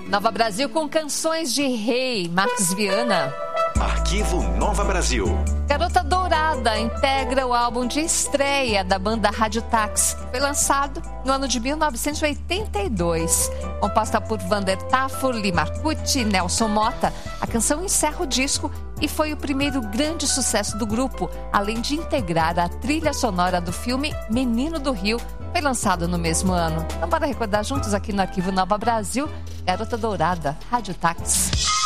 Nova Brasil com Canções de Rei, Marcos Viana. Arquivo Nova Brasil. Garota Dourada integra o álbum de estreia da banda Rádio Táxi. Foi lançado no ano de 1982. Composta por Vander Tafo, Lima Cucci e Nelson Mota, a canção encerra o disco e foi o primeiro grande sucesso do grupo, além de integrar a trilha sonora do filme Menino do Rio, foi lançado no mesmo ano. Então, bora recordar juntos aqui no Arquivo Nova Brasil, Garota Dourada, Rádio Táxi.